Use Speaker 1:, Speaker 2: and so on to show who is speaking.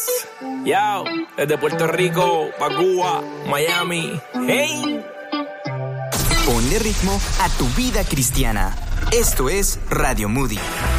Speaker 1: Yo, desde Puerto Rico, pa' Cuba, Miami, hey.
Speaker 2: Ponle ritmo a tu vida cristiana. Esto es Radio Moody.